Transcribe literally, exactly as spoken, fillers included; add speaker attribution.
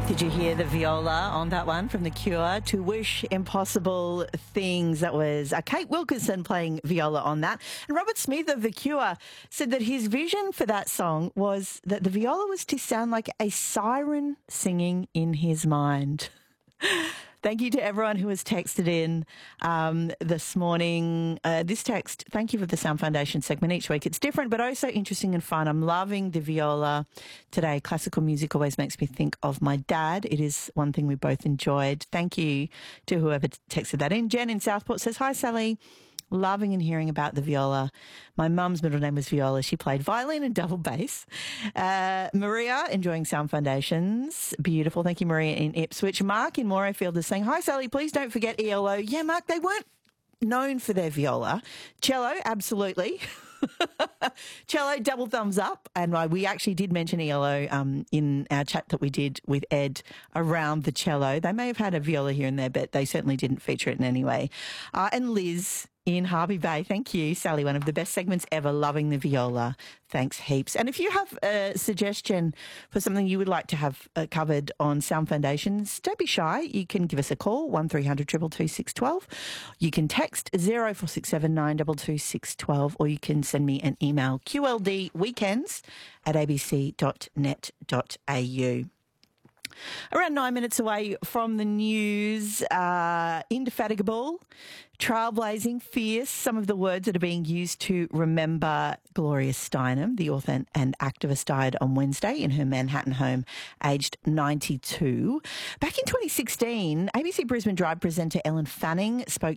Speaker 1: Did you hear the viola on that one from The Cure? To Wish Impossible Things. That was uh, Kate Wilkinson playing viola on that. And Robert Smith of The Cure said that his vision for that song was that the viola was to sound like a siren singing in his mind. Thank you to everyone who has texted in um, this morning. Uh, this text, thank you for the Sound Foundation segment each week. It's different, but also interesting and fun. I'm loving the viola today. Classical music always makes me think of my dad. It is one thing we both enjoyed. Thank you to whoever texted that in. Jen in Southport says, hi, Sally. Loving and hearing about the viola. My mum's middle name was Viola. She played violin and double bass. Uh, Maria, enjoying Sound Foundations. Beautiful. Thank you, Maria in Ipswich. Mark in Morayfield is saying, hi, Sally, please don't forget E L O. Yeah, Mark, they weren't known for their viola. Cello, absolutely. Cello, double thumbs up. And uh, we actually did mention E L O um, in our chat that we did with Ed around the cello. They may have had a viola here and there, but they certainly didn't feature it in any way. Uh, and Liz in Harvey Bay, thank you, Sally. One of the best segments ever, loving the viola. Thanks heaps. And if you have a suggestion for something you would like to have uh, covered on Sound Foundations, don't be shy. You can give us a call, one three hundred two two two six one two. You can text zero four six seven nine two two six one two, or you can send me an email, q l d weekends at a b c dot net dot a u. Around nine minutes away from the news, uh, indefatigable, trailblazing, fierce, some of the words that are being used to remember Gloria Steinem, the author and activist, died on Wednesday in her Manhattan home, aged ninety-two. Back in twenty sixteen, A B C Brisbane Drive presenter Ellen Fanning spoke